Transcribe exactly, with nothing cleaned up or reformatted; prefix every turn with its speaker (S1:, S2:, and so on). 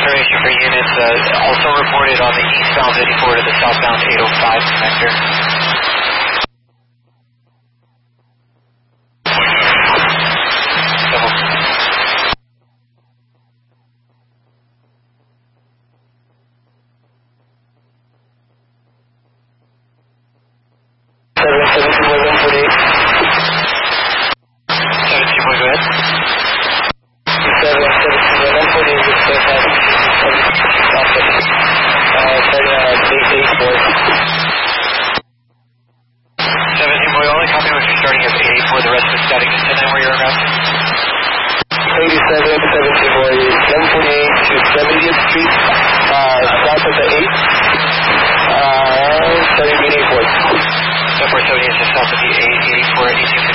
S1: confirmation for units. Uh, also reported on the eastbound eighty-four to the southbound eight oh five connector. South of the eight eighty-four at eighteen